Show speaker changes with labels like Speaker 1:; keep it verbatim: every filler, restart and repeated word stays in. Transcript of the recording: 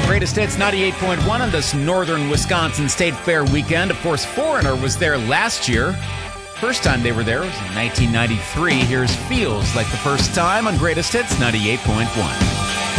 Speaker 1: Greatest Hits ninety-eight point one on this Northern Wisconsin State Fair weekend. Of course, Foreigner was there last year. First time they were there was in nineteen ninety-three. Here's Feels Like the First Time on Greatest Hits ninety-eight point one.